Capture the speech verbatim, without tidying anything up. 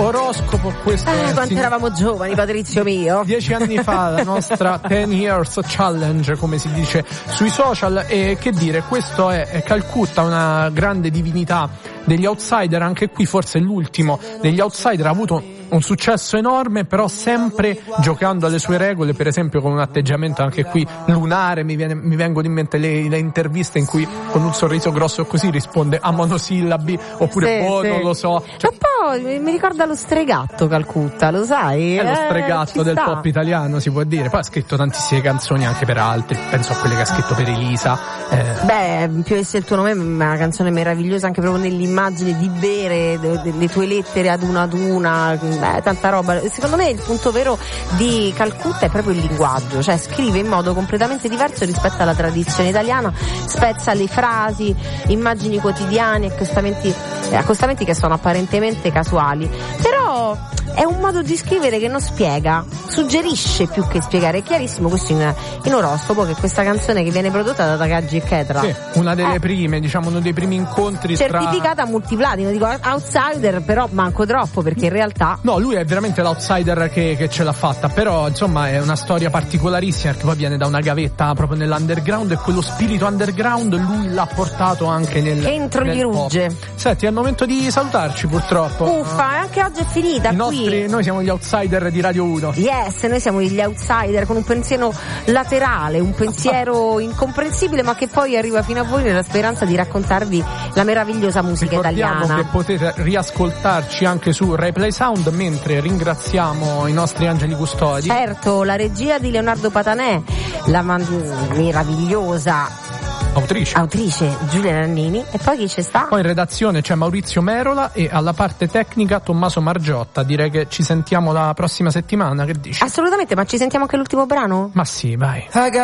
l'oroscopo, questo eh, è quanto sin- eravamo giovani, Patrizio mio. Dieci anni fa la nostra ten years challenge, come si dice sui social. E che dire, questo è, è Calcutta, una grande divinità degli outsider. Anche qui forse l'ultimo degli outsider, ha avuto un successo enorme, però sempre giocando alle sue regole, per esempio con un atteggiamento anche qui lunare. Mi, viene, mi vengono in mente le, le interviste in cui con un sorriso grosso così risponde a monosillabi, oppure sì, boh, sì. non lo so. Cioè, un po' mi ricorda lo stregatto Calcutta, lo sai? è lo Eh, stregatto ci del sta. pop italiano, si può dire. Poi ha scritto tantissime canzoni anche per altri, penso a quelle che ha scritto per Elisa. Eh, Beh, Più esse il tuo nome è una canzone meravigliosa, anche proprio nell'immagine di bere de- de- le tue lettere ad una ad una, beh, tanta roba. Secondo me il punto vero di Calcutta è proprio il linguaggio, cioè scrive in modo completamente diverso rispetto alla tradizione italiana, spezza le frasi, immagini quotidiane, accostamenti, eh, accostamenti che sono apparentemente casuali, però è un modo di scrivere che non spiega, suggerisce più che spiegare. È chiarissimo questo in, in oroscopo, che questa canzone che viene prodotta da Takagi e Ketra, sì, una delle eh, prime, diciamo uno dei primi incontri tra... certificata multiplatino, dico outsider, però manco troppo, perché in realtà No, lui è veramente l'outsider che, che ce l'ha fatta, però insomma è una storia particolarissima, perché poi viene da una gavetta proprio nell'underground, e quello spirito underground lui l'ha portato anche nel che entro nel gli pop. rugge. Senti, è il momento di salutarci, purtroppo. Uffa, e anche oggi è finita I qui. nostri, noi siamo gli outsider di Radio uno. Yes, noi siamo gli outsider con un pensiero laterale, un pensiero incomprensibile, ma che poi arriva fino a voi nella speranza di raccontarvi la meravigliosa musica Ricordiamo italiana. che potete riascoltarci anche su Replay Sound, mentre ringraziamo i nostri angeli custodi. Certo, la regia di Leonardo Patanè, la man- meravigliosa Autrice. autrice Giulia Nannini, e poi chi ci sta? Poi in redazione c'è Maurizio Merola e alla parte tecnica Tommaso Margiotta. Direi che ci sentiamo la prossima settimana, che dici? Assolutamente, ma ci sentiamo anche l'ultimo brano? Ma sì, vai.